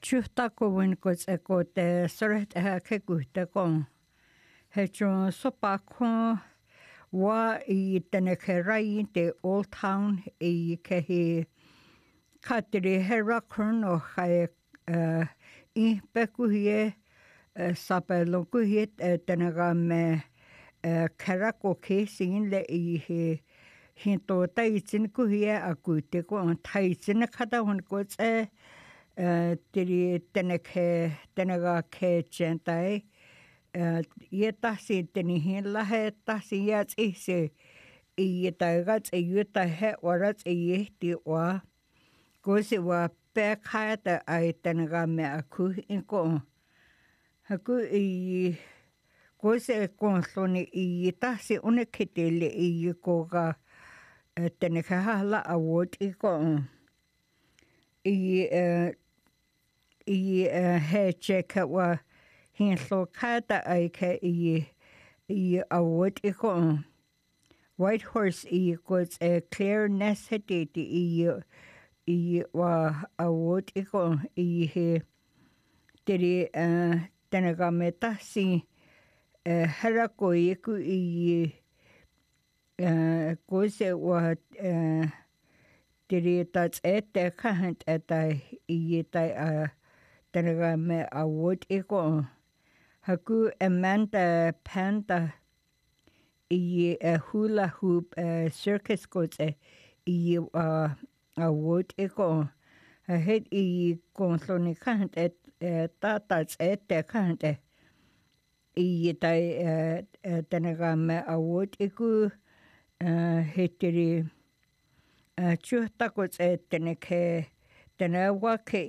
Chuhtakovin kote soret kekuhtekon. Hechon sopakon wa I tenekerai te Old Town I kehi katri herakron o hai I pekuhie sapelonkuhie tenegame kerako kesin le I he hinto taitsin kuhie akuite ko taitsin kadawon kote tiri tenega ke chentai yetasi tenihin lahe tasi yats ise iyetagats iyutahe orats iyehti wa kosi wa pekhaata ay tenega me aku inko haku kosi konsloni iyetasi unekitili iyikoga tenega hala award iko hecheka wa hinso kada aike award iko White Horse was a clear necessity wa award iko he tiri tenagameta si harako iku kose wa tiri tats ete kahant eta tai tenegame award iko haku Amanda Panda hula hoop circus kote award iko het konsloni kahant tats ete kahant tai tenegame award iku hetiri chuhtakos teneke tenawake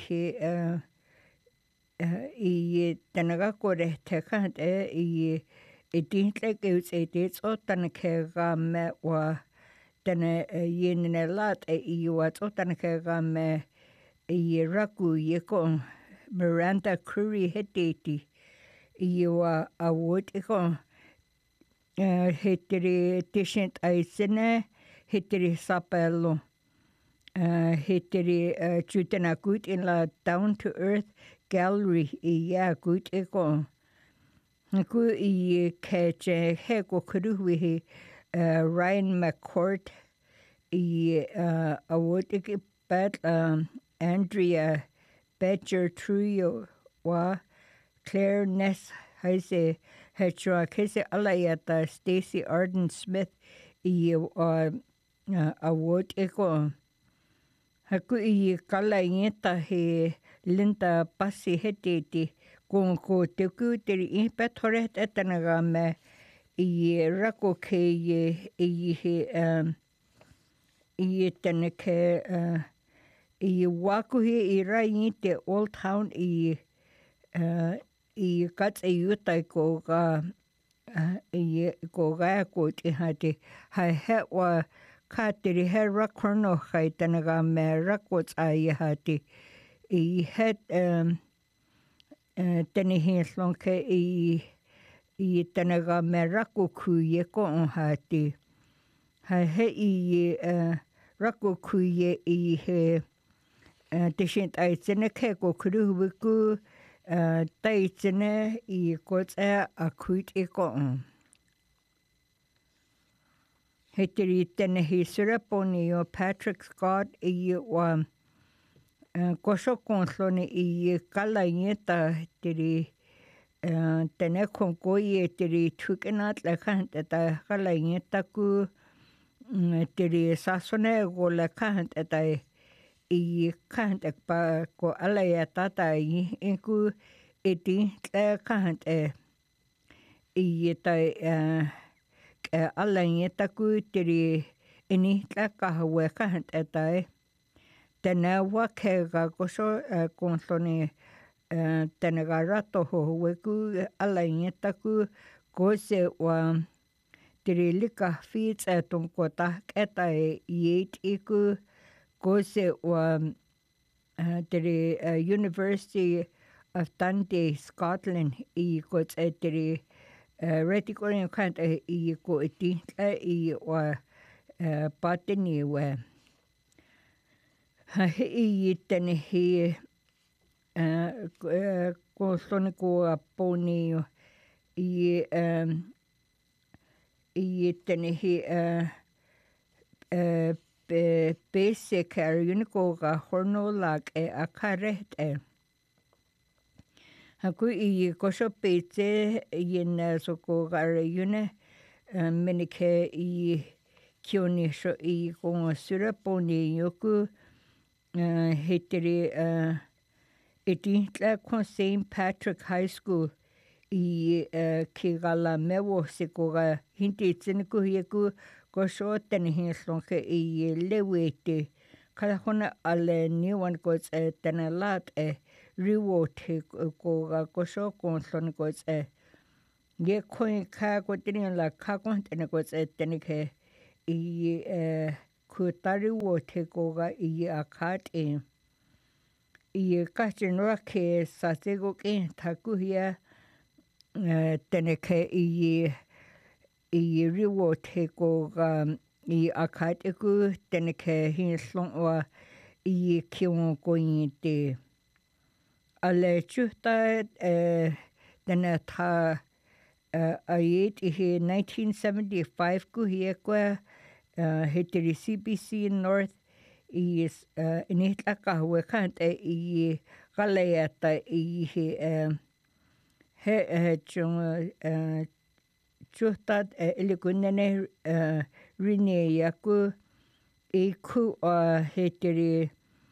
tenagakore tekant itintlekeuts etits game wa tene yenelat wat game raku yeko Miranda Curry hetiti wa award iko hetiri tishint aisene hetiri sapelo hetiri chutena gut in la down to earth gallery gut iko ku keche heko kuruhi Ryan McCourt award iki but Andrea Badger Truyo wa Claire Ness haise hetra kese alayata Stacy Arden Smith award iko haku kalayeta he Linda Passi hetiti ko teku tiri petoret etanagame rako ke teneke wakuhi rai te Old Town kats yutai ko ga ko hati hai het wa katiri hera korno hai tenagame rakots hati het tenihin slonke tenagame rakoku yeko hati hai he rakoku he tishint aitsene ke ko kuruwiku taitsene kots akut iko hetiri tenehi suraponio Patrick Scott wa kosho konsloni kalayeta tiri tenekon koye tiri tukenat lekant eta kalayeta ku tiri sasone go lekant eta kant pa ko alayeta ta inku eti lekant ta alayeta ku tiri ini lekahawe kant eta tenawa kega kosho konsloni tenegarato ho weku alayeta ku kose wa tiri lika feeds tonkota eta yet iku kose wa tiri University of Dundee Scotland kots tiri retikorin kant ko iti wa patini wa tene he ko soni ko poni I tenehi basic ko ga hornolag a karet Haku I kosho pete I so ko ga yune minike I kioni sho I ko sura poni yoku hitiri itintla ko St. Patrick High School I Kigala mewo se ko ga hinti tsiniku yeku ko sho tenehi slonke I lewete kala hona ale niwan ko tenelat riwo te ko ga ko sho ko slon ko ye koin ka ko tini la ka ko tene ko tenike I kutari wo te ko ga I akat I kachinora ke sa te ko ke takuhia teneke I riwo te ko ga I akatiku teneke hin slong wa I kion ko te ale chuta tena ta ayet I 1975 ku hie kwa hitiri CBC North I initla kahwe kante I galeata I he chung chuta ilikunene rine yaku I ku hitiri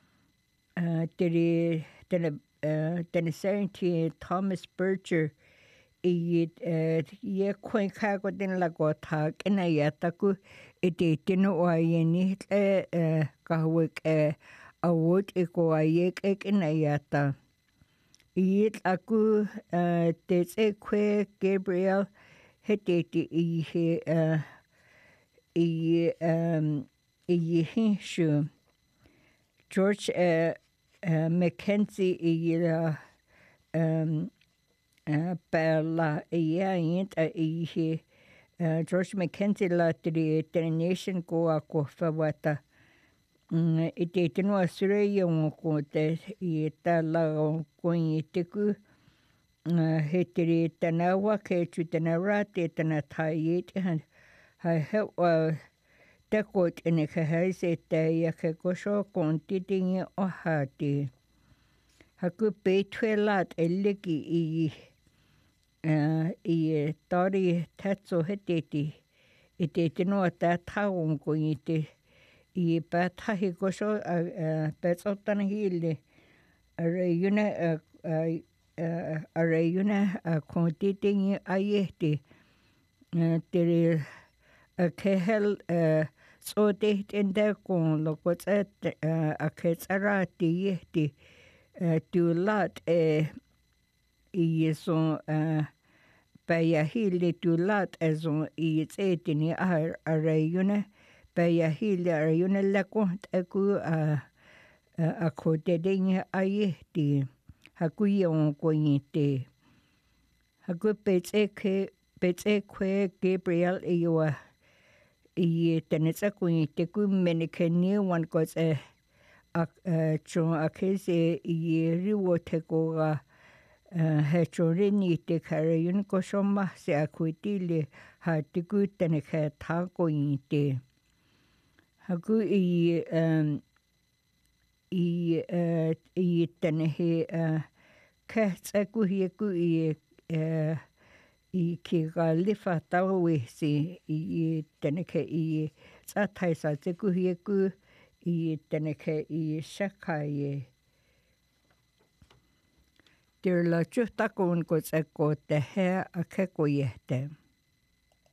tena Saint Thomas Bircher I ye koin ka ko den la ko ta kena yata ku ite tino wa ye ni kahwe awot ko ye kena yata I aku te kwe Gabriel hetete I hinshu George Mackenzie Bella George Mackenzie la the nation ko ko fawata ite tino asure yung ko te I ta la ko te ku hetiri tanawa ke tu tanara te tana tayet ha he te ko ene ke haise te ya ke ko sho kon ti tingi o hati haku pe twelat eliki I tori tatso heteti ite tino ta taun ko ite I patahi ko sho petso tana hile are yuna ko ti tingi ayeti tiri kehel so te tende kon lo ko a ke tsara ti yeti tu lat I so Baya hili tu lat so I tsetini are yuna Baya hili are yuna lakont aku a ko te dingi ayeti haku yon ko te haku petse kwe Gabriel iwa I tenetsa ko te ku menike ni wan ko chon akese I riwo te ko ga he chorini te kare yun ko shoma se akuitile ha te ku teneke ta ko te haku I tenehe kehts ku hieku I ki ga lifa tawe se I teneke I tsatai sa te ku hieku I teneke I shakaye Dir la chuta kon ko te he a ke ko yete